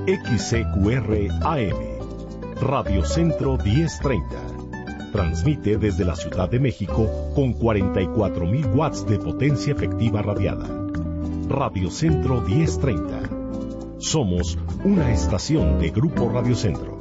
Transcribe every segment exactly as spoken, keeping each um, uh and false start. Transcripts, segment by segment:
X C Q R A M, Radio Centro diez treinta. Transmite desde la Ciudad de México con cuarenta y cuatro mil watts de potencia efectiva radiada. Radio Centro diez treinta. Somos una estación de Grupo Radio Centro.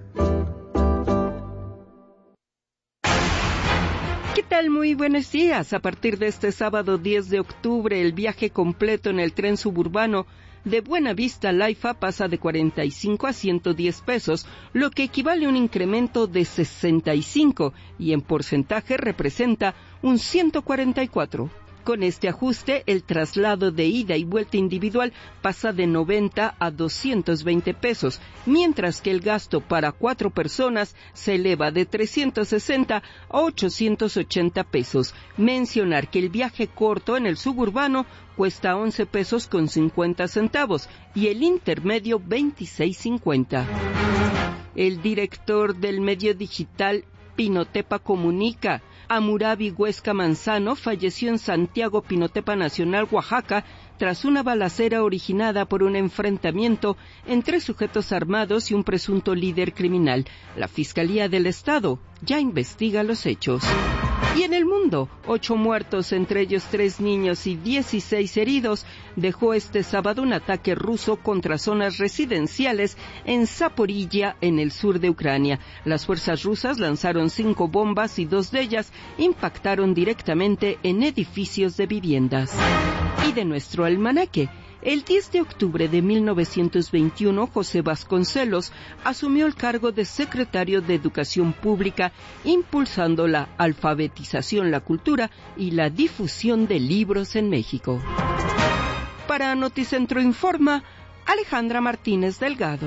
¿Qué tal? Muy buenos días. A partir de este sábado diez de octubre, el viaje completo en el tren suburbano de Buenavista Laifa pasa de cuarenta y cinco a ciento diez pesos, lo que equivale a un incremento de sesenta y cinco y en porcentaje representa un ciento cuarenta y cuatro. Con este ajuste, el traslado de ida y vuelta individual pasa de noventa a doscientos veinte pesos, mientras que el gasto para cuatro personas se eleva de trescientos sesenta a ochocientos ochenta pesos. Mencionar que el viaje corto en el suburbano cuesta once pesos con cincuenta centavos y el intermedio veintiséis cincuenta. El director del medio digital Pinotepa Comunica, Hammurabi Huesca Manzano, falleció en Santiago Pinotepa Nacional, Oaxaca, tras una balacera originada por un enfrentamiento entre sujetos armados y un presunto líder criminal. La Fiscalía del Estado ya investiga los hechos. Y en el mundo, ocho muertos, entre ellos tres niños y dieciséis heridos, dejó este sábado un ataque ruso contra zonas residenciales en Zaporilla, en el sur de Ucrania. Las fuerzas rusas lanzaron cinco bombas y dos de ellas impactaron directamente en edificios de viviendas. Y de nuestro almanaque, el diez de octubre de mil novecientos veintiuno, José Vasconcelos asumió el cargo de secretario de Educación Pública, impulsando la alfabetización, la cultura y la difusión de libros en México. Para Noticentro Informa, Alejandra Martínez Delgado.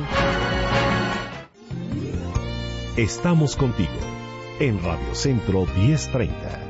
Estamos contigo en Radio Centro diez treinta.